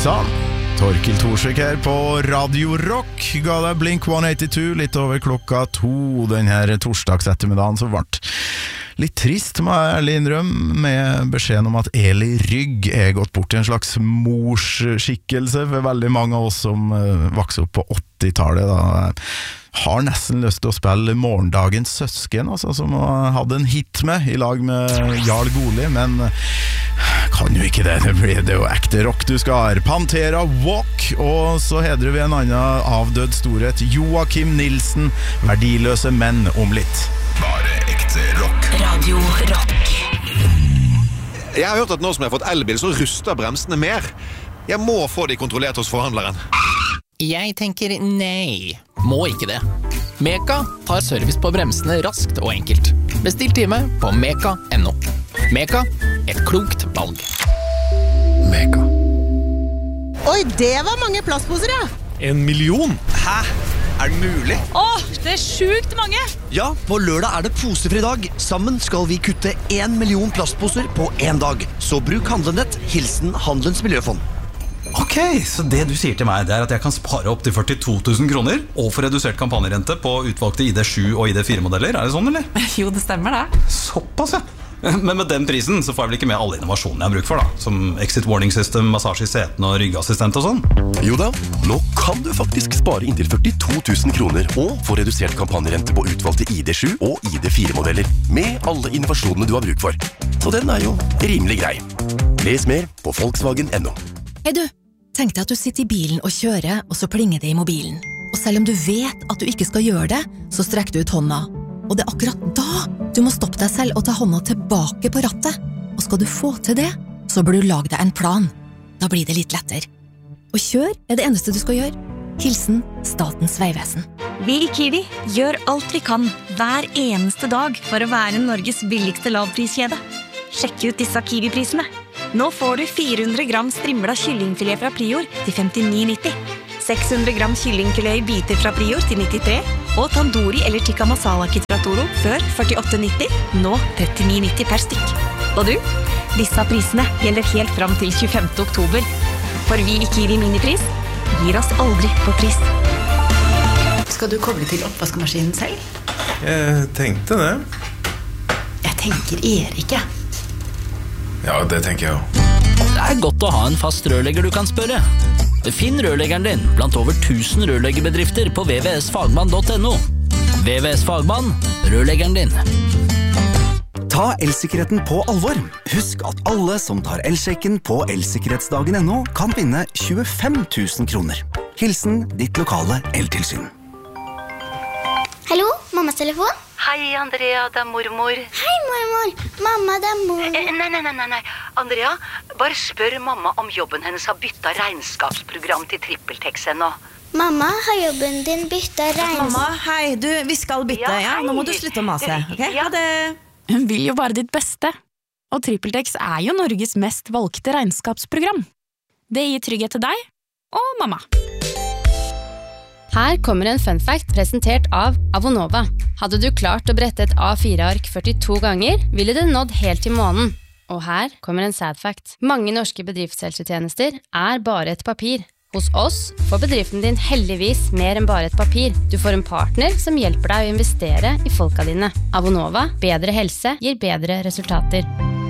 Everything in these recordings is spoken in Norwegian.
Sann. Torkil Torsvik her på Radio Rock. Ga deg Blink 182 litt over klokka 2 den her torsdags ettermiddagen, så varmt. Litt trist, må jeg ærlig innrømme, med beskjeden om at Eli Rygg er gått bort til en slags morsskikkelse for veldig mange av oss som vokste opp på 80-tallet. Jeg har nesten lyst til å spille Morgendagens søsken, altså, som hadde en hit med i lag med Jarl Goli, men kan jo ikke det. Det blir det jo ekte rock du skal ha. Pantera Walk, og så hedrer vi en annen avdød storhet, Joakim Nilsen, verdiløse menn om litt. Bare ekte rock. Radio Rock. Jeg har hørt at nå som jeg har fått elbil, så ruster bremsene mer. Jeg må få de kontrollert hos forhandleren. Jeg tenker nei, må ikke det. Meka tar service på bremsene raskt og enkelt. Bestill time på meka.no. Meka, et klokt valg. Meka. Oi, det var mange plastposer, ja. 1 million? Hæ? Er det mulig? Det er sjukt mange! Ja, på lørdag er det posefri dag. Sammen skal vi kutte 1 million plastposer på 1 dag. Så bruk Handlenett, hilsen Handelens Miljøfond. Ok, så det du sier til meg, det er at jeg kan spare opp til 42 000 kroner og få redusert kampanjerente på utvalgte ID7 og ID4-modeller. Er det sånn, eller? Jo, det stemmer det. Såpass, ja. Men med den prisen så får jeg vel ikke med alle innovasjonene jeg har bruk for da, som exit warning system, massasje i setene og ryggassistent og sånn. Jo da, nå kan du faktisk spare inntil 42 000 kroner og få redusert kampanjerente på utvalgte ID7 og ID4-modeller med alle innovasjonene du har bruk for. Så den er jo rimelig grei. Les mer på Volkswagen.no. Hei du, tenk deg at du sitter i bilen og kjører, og så plinger det i mobilen. Og selv om du vet at du ikke skal gjøre det, så strekker du ut hånda. Og det er akkurat da du må stoppe deg selv og ta hånda tilbake på rattet. Og skal du få til det, så bør du lage deg en plan. Da blir det litt lettere. Og kjør er det eneste du skal gjøre. Hilsen Statens Vegvesen. Vi i Kiwi gjør alt vi kan hver eneste dag for å være Norges billigste lavpriskjede. Sjekk ut disse Kiwi-prisene. Nå får du 400 gram strimla kyllingfilet fra Prior til 59,90. 600 gram kyllingfilet i biter fra Prior til 93, og tandoori eller tikka masala kit fra Toro før 48,90, nå 39,90 per stykk. Og du, disse prisene gjelder helt fram til 25. oktober. For vi i Kiwi Minipris gir oss aldri på pris. Skal du koble til oppvaskmaskinen selv? Jeg tenkte det. Jeg tenker Erik. Ja, det tenker jeg jo. Det er godt å ha en fast rørlegger du kan spørre. Finn rørleggeren din blant over 1000 rørleggerbedrifter på vvsfagmann.no. VVS Fagmann, rørleggeren din. Ta elsikkerheten på alvor. Husk at alle som tar elsjekken på elsikkerhetsdagen.no kan vinne 25 000 kroner. Hilsen ditt lokale eltilsyn. Hallo, mammas telefon? Hei, Andrea, det er mormor. Hei, mormor. Mamma, det er mor. Nei. Andrea, bare spør mamma om jobben hennes har byttet regnskapsprogram til TrippelTex ennå. Mamma, har jobben din byttet Mamma, hei, vi skal bytte, ja? Nå må du slutte å mase, ok? Ha det. Hun vil jo bare ditt beste. Og TrippelTex er jo Norges mest valgte regnskapsprogram. Det gir trygghet til deg og mamma. Her kommer en fun fact presentert av Avonova. Hadde du klart å brette et A4-ark 42 ganger, ville det nådd helt til månen. Og her kommer en sad fact. Mange norske bedriftshelsetjenester er bare et papir. Hos oss får bedriften din heldigvis mer enn bare et papir. Du får en partner som hjelper deg å investere i folka dine. Avonova, bedre helse gir bedre resultater.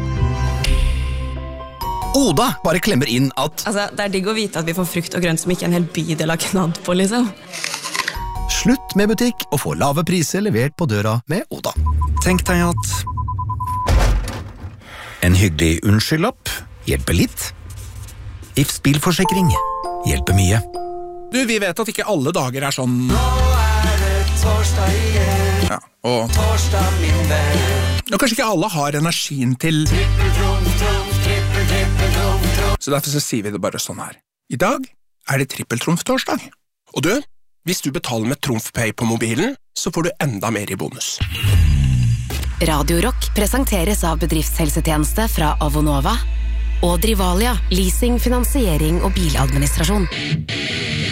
Oda bare klemmer inn at Det er digg å vite at vi får frukt og grønt som ikke en hel bydel har knadd på, liksom. slutt med butikk og få lave priser levert på døra med Oda. Tenk deg at en hyggelig unnskyldlapp hjelper litt. Ifs bilforsikring hjelper mye. Du, vi vet at ikke alle dager er sånn. Nå er det torsdag igjen. Ja, og torsdag min venn. Og kanskje ikke alle har energien til Så derfor så sier vi det bare sånn her. I dag er det trippeltrumf-torsdag. Og du, hvis du betaler med TrumfPay på mobilen, så får du enda mer i bonus. Radio Rock presenteres av bedriftshelsetjeneste fra Avonova og Drivalia, leasing, finansiering og biladministrasjon.